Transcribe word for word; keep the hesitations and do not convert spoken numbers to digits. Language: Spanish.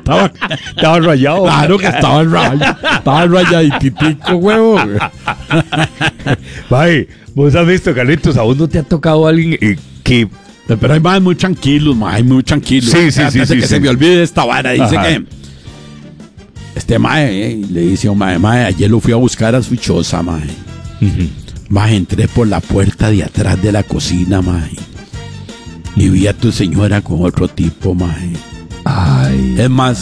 estaba, estaba rayado. Claro que estaba rayado. Estaba rayaditico, huevo. Mae, vos has visto, Carlitos, a vos no te ha tocado alguien eh, que... Pero hay más muy tranquilos, mae, muy tranquilos. Sí, sí, Antes sí, de sí, que sí. se me olvide esta vara. Dice Ajá. que este mae, eh, le dice a un mae, mae, ayer lo fui a buscar a su choza, mae. Uh-huh. Mae, entré por la puerta de atrás de la cocina, mae. Y vi a tu señora con otro tipo, mae. Ay. Es más,